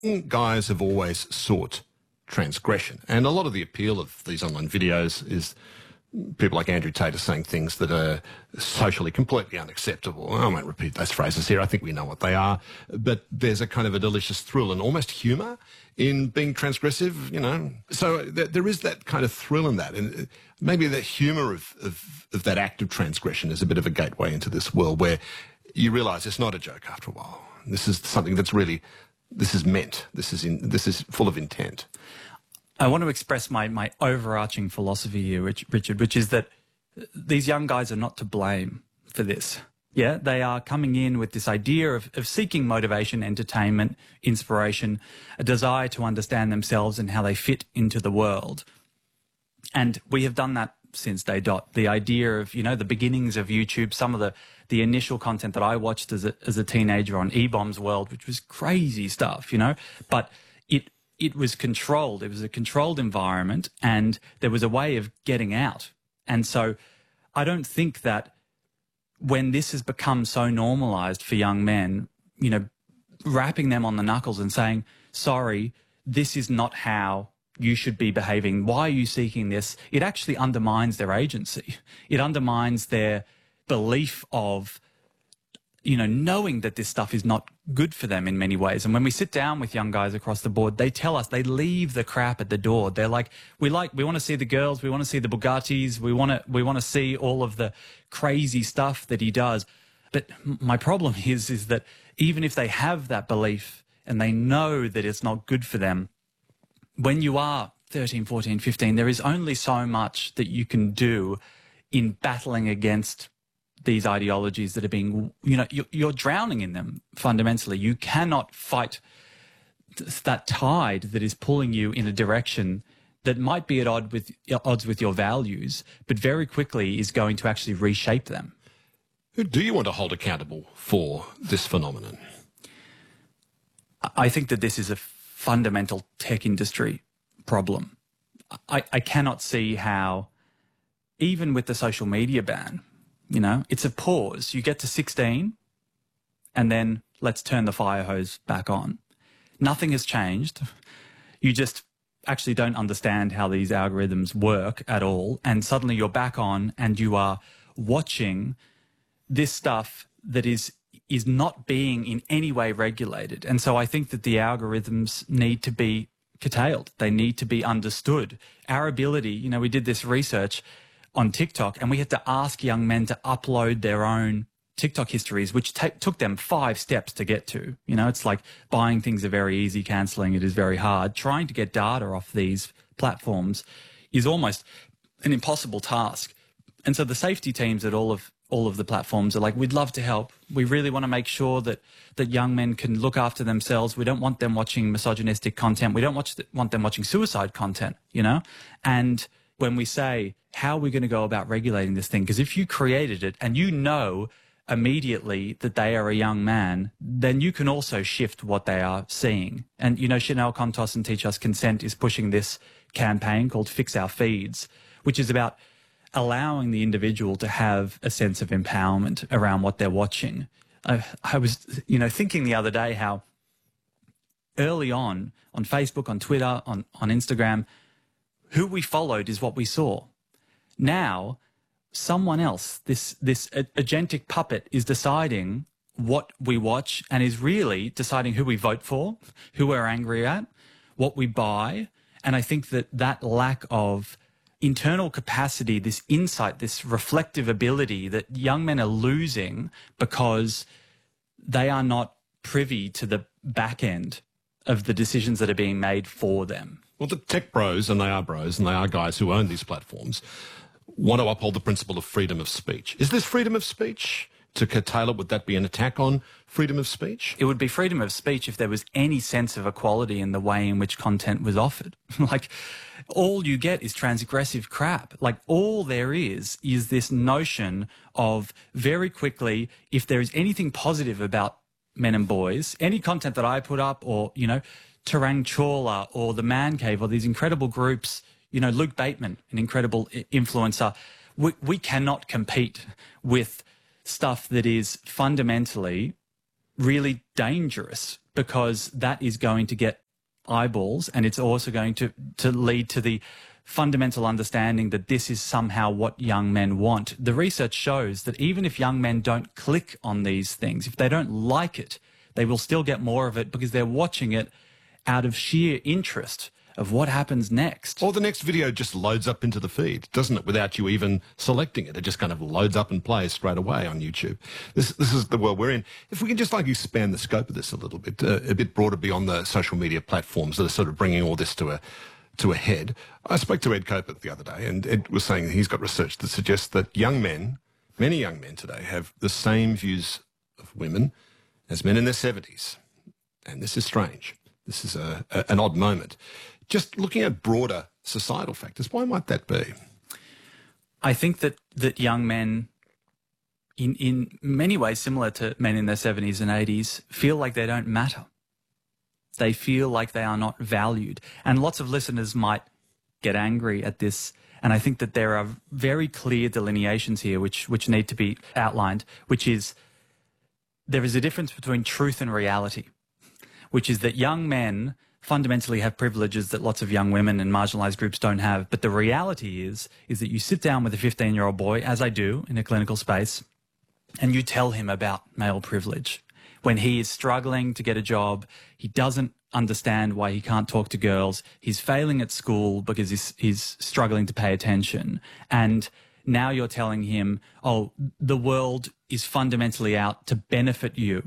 Guys have always sought transgression, and a lot of the appeal of these online videos is people like Andrew Tate are saying things that are socially completely unacceptable. I won't repeat those phrases here. I think we know what they are. But there's a kind of a delicious thrill and almost humour in being transgressive, you know. So there is that kind of thrill in that. And maybe the humour of that act of transgression is a bit of a gateway into this world where you realise it's not a joke after a while. This is something that's really, this is meant. This is full of intent. I want to express my overarching philosophy here, Richard, which is that these young guys are not to blame for this. Yeah, they are coming in with this idea of seeking motivation, entertainment, inspiration, a desire to understand themselves and how they fit into the world. And we have done that since day dot. The idea of, you know, the beginnings of YouTube, some of the initial content that I watched as a teenager on E-Bombs World, which was crazy stuff, you know, but it was controlled. It was a controlled environment and there was a way of getting out. And so I don't think that when this has become so normalized for young men, you know, rapping them on the knuckles and saying, sorry, this is not how you should be behaving. Why are you seeking this? It actually undermines their agency. It undermines their belief of, you know, knowing that this stuff is not good for them in many ways. And when we sit down with young guys across the board, they tell us, they leave the crap at the door. They're like, we want to see the girls, we want to see the Bugattis, we want to see all of the crazy stuff that he does. But my problem is that even if they have that belief and they know that it's not good for them, when you are 13, 14, 15, there is only so much that you can do in battling against these ideologies that are being, you know, you're drowning in them fundamentally. You cannot fight that tide that is pulling you in a direction that might be at odds with your values, but very quickly is going to actually reshape them. Who do you want to hold accountable for this phenomenon? I think that this is a fundamental tech industry problem. I cannot see how, even with the social media ban, you know, it's a pause. You get to 16 and then let's turn the fire hose back on. Nothing has changed. You just actually don't understand how these algorithms work at all. And suddenly you're back on and you are watching this stuff that is not being in any way regulated. And so I think that the algorithms need to be curtailed. They need to be understood. Our ability, you know, we did this research on TikTok and we had to ask young men to upload their own TikTok histories, which took them 5 steps to get to. You know, it's like buying things are very easy, cancelling it is very hard. Trying to get data off these platforms is almost an impossible task. And so the safety teams at all of the platforms are like, we'd love to help. We really want to make sure that young men can look after themselves. We don't want them watching misogynistic content. We don't want them watching suicide content, you know? And when we say, how are we going to go about regulating this thing? Because if you created it and you know immediately that they are a young man, then you can also shift what they are seeing. And, you know, Chanel Contos and Teach Us Consent is pushing this campaign called Fix Our Feeds, which is about allowing the individual to have a sense of empowerment around what they're watching. I was, you know, thinking the other day how early on Facebook, on Twitter, on Instagram, who we followed is what we saw. Now, someone else, this agentic puppet is deciding what we watch and is really deciding who we vote for, who we're angry at, what we buy. And I think that lack of internal capacity, this insight, this reflective ability that young men are losing because they are not privy to the back end of the decisions that are being made for them. Well, the tech bros, and they are guys who own these platforms, want to uphold the principle of freedom of speech. Is this freedom of speech? To curtail it, would that be an attack on freedom of speech? It would be freedom of speech if there was any sense of equality in the way in which content was offered. Like, all you get is transgressive crap. Like, all there is this notion of very quickly, if there is anything positive about men and boys, any content that I put up, or, you know, Tarang Chawla or The Man Cave or these incredible groups, you know, Luke Bateman, an incredible influencer, we cannot compete with stuff that is fundamentally really dangerous because that is going to get eyeballs, and it's also going to lead to the fundamental understanding that this is somehow what young men want. The research shows that even if young men don't click on these things, if they don't like it, they will still get more of it because they're watching it out of sheer interest of what happens next. Or the next video just loads up into the feed, doesn't it, without you even selecting it. It just kind of loads up and plays straight away on YouTube. This is the world we're in. If we can just expand the scope of this a little bit, a bit broader beyond the social media platforms that are sort of bringing all this to a head. I spoke to Ed Coper the other day, and Ed was saying he's got research that suggests that young men, many young men today, have the same views of women as men in their 70s. And this is strange. This is an odd moment. Just looking at broader societal factors, why might that be? I think that young men, in many ways similar to men in their 70s and 80s, feel like they don't matter. They feel like they are not valued. And lots of listeners might get angry at this. And I think that there are very clear delineations here which need to be outlined, which is there is a difference between truth and reality, which is that young men fundamentally have privileges that lots of young women and marginalized groups don't have. But the reality is that you sit down with a 15-year-old boy, as I do in a clinical space, and you tell him about male privilege. When he is struggling to get a job, he doesn't understand why he can't talk to girls. He's failing at school because he's struggling to pay attention. And now you're telling him, oh, the world is fundamentally out to benefit you.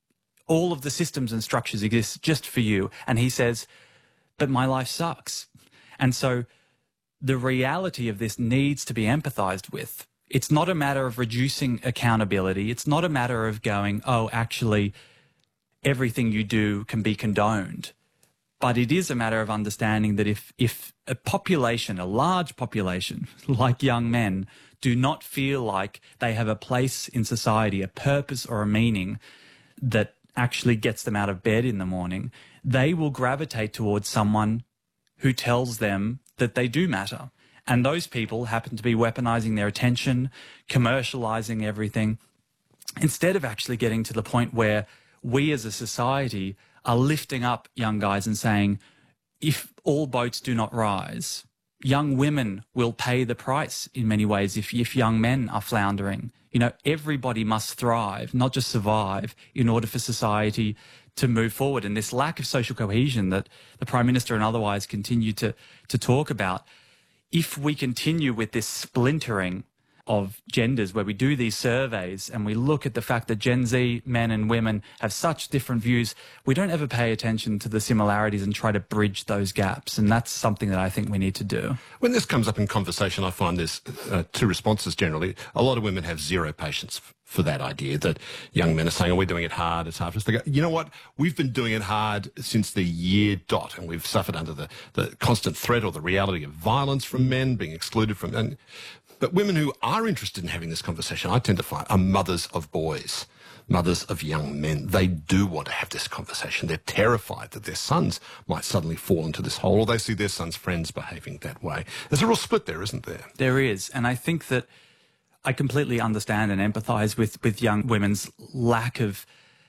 All of the systems and structures exist just for you. And he says, but my life sucks. And so the reality of this needs to be empathized with. It's not a matter of reducing accountability. It's not a matter of going, oh, actually, everything you do can be condoned. But it is a matter of understanding that if a population, a large population, like young men, do not feel like they have a place in society, a purpose or a meaning that actually gets them out of bed in the morning, they will gravitate towards someone who tells them that they do matter. And those people happen to be weaponizing their attention, commercializing everything, instead of actually getting to the point where we as a society are lifting up young guys and saying, if all boats do not rise, young women will pay the price in many ways if young men are floundering. You know, everybody must thrive, not just survive, in order for society to move forward. And this lack of social cohesion that the Prime Minister and otherwise continue to talk about, if we continue with this splintering of genders where we do these surveys and we look at the fact that Gen Z men and women have such different views, we don't ever pay attention to the similarities and try to bridge those gaps. And that's something that I think we need to do. When this comes up in conversation, I find there's two responses generally. A lot of women have zero patience for that idea that young men are saying, oh, we're doing it hard, it's hard for us. They go, you know what, we've been doing it hard since the year dot, and we've suffered under the constant threat or the reality of violence from men, being excluded from... And, but women who are interested in having this conversation, I tend to find, are mothers of boys, mothers of young men. They do want to have this conversation. They're terrified that their sons might suddenly fall into this hole, or they see their sons' friends behaving that way. There's a real split there, isn't there? There is. And I think that I completely understand and empathise with young women's lack of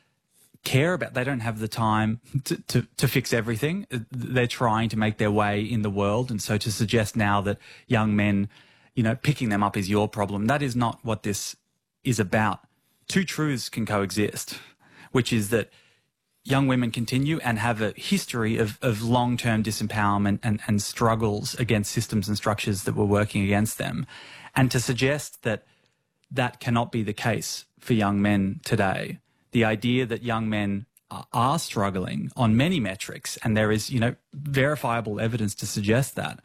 care about. They don't have the time to fix everything. They're trying to make their way in the world. And so to suggest now that young men, you know, picking them up is your problem, that is not what this is about. Two truths can coexist, which is that young women continue and have a history of long-term disempowerment and struggles against systems and structures that were working against them. And to suggest that that cannot be the case for young men today, the idea that young men are struggling on many metrics, and there is, you know, verifiable evidence to suggest that.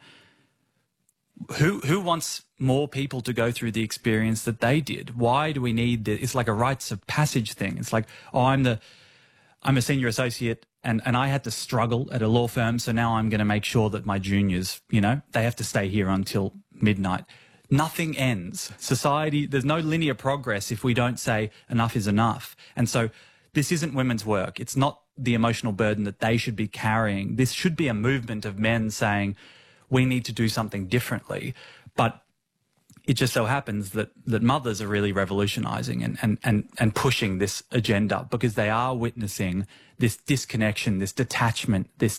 Who wants more people to go through the experience that they did? Why do we need this? It's like a rites of passage thing. It's like, oh, I'm a senior associate and I had to struggle at a law firm, so now I'm going to make sure that my juniors, you know, they have to stay here until midnight. Nothing ends. Society, there's no linear progress if we don't say enough is enough. And so this isn't women's work. It's not the emotional burden that they should be carrying. This should be a movement of men saying, we need to do something differently. But it just so happens that mothers are really revolutionizing and pushing this agenda because they are witnessing this disconnection, this detachment, this